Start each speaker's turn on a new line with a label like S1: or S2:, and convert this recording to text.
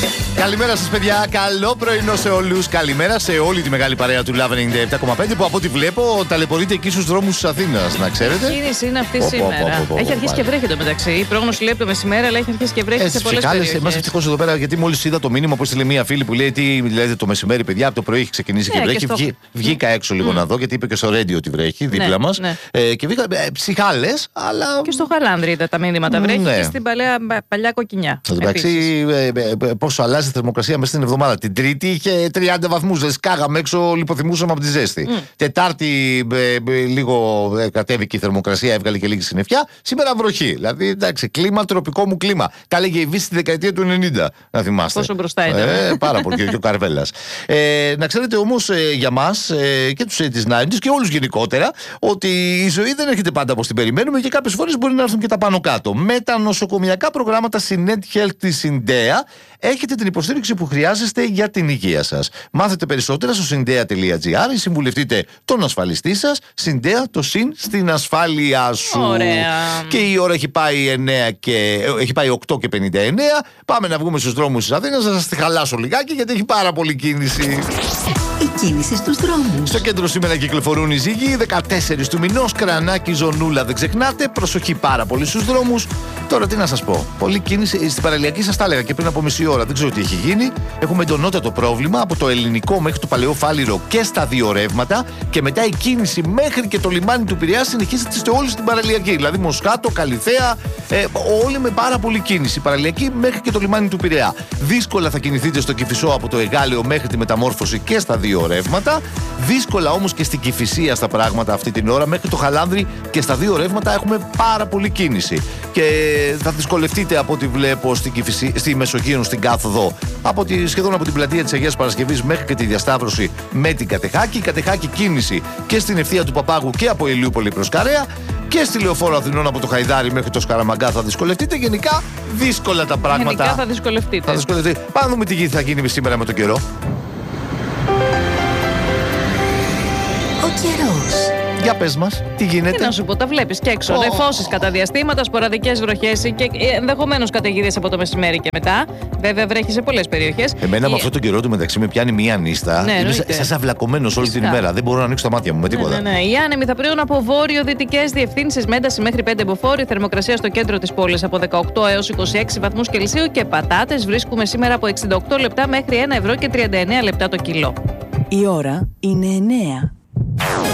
S1: Καλημέρα σας, παιδιά. Καλό πρωινό σε όλους. Καλημέρα σε όλη τη μεγάλη παρέα του Love 97,5 που από ό,τι βλέπω ταλαιπωρείται εκεί στους δρόμους της Αθήνας. Να ξέρετε.
S2: Η κίνηση είναι αυτή σήμερα. Έχει αρχίσει και βρέχει το μεταξύ. Η πρόγνωση λέει από το μεσημέρι, αλλά έχει αρχίσει και βρέχει σε πολλές περιοχές.
S1: Εμάς ευτυχώς εδώ πέρα, γιατί μόλις είδα το μήνυμα που έστειλε μία φίλη που λέει τι λέτε το μεσημέρι, παιδιά, από το πρωί έχει ξεκινήσει και βρέχει. Βγήκα έξω λίγο να δω, γιατί είπε και στο radio ότι βρέχει δίπλα μας. Και βγήκα ψυχάλες, αλλά.
S2: Και στο Χαλάνδρη είδα τα μήνυματα βρέχει και στην παλιά Κοκκινιά.
S1: Εντάξει, πόσο αλλάζει η θερμοκρασία μέσα στην εβδομάδα. Την Τρίτη είχε 30 βαθμούς, δηλαδή σκάγαμε έξω, λιποθυμούσαμε από τη ζέστη. Τετάρτη λίγο κατέβηκε η θερμοκρασία, έβγαλε και λίγη συννεφιά. Σήμερα βροχή. Δηλαδή, εντάξει, κλίμα, τροπικό μου κλίμα. Τα έλεγε η Βύση στη δεκαετία του 90, να θυμάστε.
S2: Πόσο μπροστά ήταν.
S1: Πάρα πολύ, και ο Καρβέλας. Να ξέρετε όμως για μας και τους της 90's και όλους γενικότερα, ότι η ζωή δεν έρχεται πάντα όπως την περιμένουμε και κάποιες φορές μπορεί να έρθουν και τα πάνω κάτω. Με τα νοσοκομιακά προγράμματα Synet Health της Syndea έχετε την υποστήριξη που χρειάζεστε για την υγεία σας. Μάθετε περισσότερα στο syndea.gr ή συμβουλευτείτε τον ασφαλιστή σας. Syndea, το συν στην ασφάλεια σου.
S2: Ωραία.
S1: Και η ώρα έχει πάει 8 και 59. Πάμε να βγούμε στους δρόμους της Αθήνας. Να σας τη χαλάσω λιγάκι γιατί έχει πάρα πολύ κίνηση.
S3: Η κίνηση στους δρόμους.
S1: Στο κέντρο σήμερα κυκλοφορούν οι ζύγοι. 14 του μηνός, Κρανάκι, Ζωνούλα, δεν ξεχνάτε. Προσοχή πάρα πολύ στους δρόμους. Τώρα τι να σας πω. Πολλή κίνηση. Στην παραλιακή σας τα έλεγα και πριν από μισή ώρα. Δεν ξέρω τι έχει γίνει. Έχουμε εντονότατο πρόβλημα από το Ελληνικό μέχρι το Παλαιό Φάληρο και στα δύο ρεύματα. Και μετά η κίνηση μέχρι και το λιμάνι του Πειραιά συνεχίζεται όλοι στην παραλιακή. Δηλαδή Μοσχάτο, Καλιθέα, όλοι με πάρα πολλή κίνηση. Παραλιακή μέχρι και το λιμάνι του Πειραιά. Δύσκολα θα κινηθείτε στο Κηφισό από το Εγάλεο μέχρι τη Μεταμόρφωση και στα δύο ρεύματα. Δύσκολα όμως και στην Κηφισία στα πράγματα αυτή την ώρα μέχρι το Χαλάνδρι και στα δύο ρεύματα έχουμε πάρα πολλή κίνηση. Και θα δυσκολευτείτε από ό,τι βλέπω στη Μεσογείο, στην κάθοδο, σχεδόν από την πλατεία της Αγίας Παρασκευής μέχρι και τη διασταύρωση με την Κατεχάκη. Η Κατεχάκη κίνηση και στην ευθεία του Παπάγου και από Ηλιούπολη προς Καρέα. Και στη Λεωφόρο Αθηνών από το Χαϊδάρι μέχρι το Σκαραμαγκά θα δυσκολευτείτε. Γενικά δύσκολα τα πράγματα.
S2: Γενικά θα δυσκολευτείτε.
S1: Πάμε να δούμε τι θα γίνει σήμερα με τον καιρό.
S3: Ο καιρός.
S1: Για πες μας, τι γίνεται.
S2: Τι να σου πω, τα βλέπεις και έξω. Νεφώσεις κατά διαστήματα, σποραδικές βροχές και ενδεχομένως καταιγίδες από το μεσημέρι και μετά. Βέβαια βρέχει σε πολλές περιοχές.
S1: Εμένα με αυτόν τον καιρό του μεταξύ με πιάνει μία νύστα.
S2: Ναι,
S1: είμαι σαν αυλακωμένος όλη την ημέρα. Δεν μπορώ να ανοίξω τα μάτια μου με τίποτα.
S2: Ναι. Οι άνεμοι θα πλέουν από βόρειο-δυτικές διευθύνσεις με ένταση μέχρι 5 μποφόρ. Θερμοκρασία στο κέντρο της πόλης από 18 έως 26 βαθμούς Κελσίου και πατάτες βρίσκουμε σήμερα από 68 λεπτά μέχρι 1 ευρώ και 39 λεπτά το κιλό.
S3: Η ώρα είναι 9.